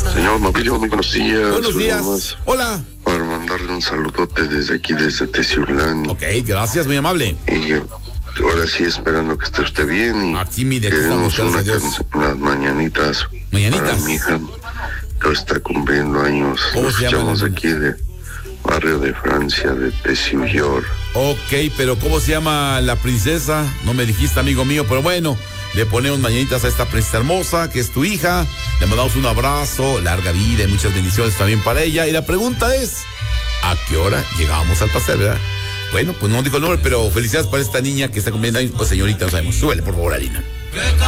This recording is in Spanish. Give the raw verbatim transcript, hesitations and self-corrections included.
Señor Mauricio, muy buenos días. Buenos días. Nomás Hola. para mandarle un saludote desde aquí, desde Teciutlán. Ok, gracias, muy amable. Y eh, ahora sí, esperando que esté usted bien. Y Aquí, mire, aquí queremos estamos, una gracias a Dios. can- unas mañanitas. Mañanitas. Para mi hija, que hoy está cumpliendo años. ¿Cómo Nos se llama escuchamos la aquí de barrio de Francia, de Teciutlán. Ok, pero ¿cómo se llama la princesa? No me dijiste, amigo mío, pero bueno, le ponemos mañanitas a esta princesa hermosa, que es tu hija. Le mandamos un abrazo, larga vida y muchas bendiciones también para ella. Y la pregunta es, ¿a qué hora llegamos al pastel, verdad? Bueno, pues no dijo el nombre, pero felicidades para esta niña que está cumpliendo años, o señorita, no sabemos. Súbele, por favor, Alina.